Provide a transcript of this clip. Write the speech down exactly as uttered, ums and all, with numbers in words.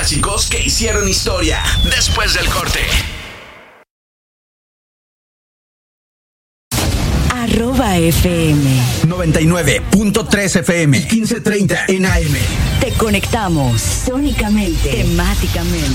clásicos que hicieron historia. Después del corte. Arroba F M noventa y nueve punto tres F M y quince treinta en A M. Te conectamos sónicamente, temáticamente.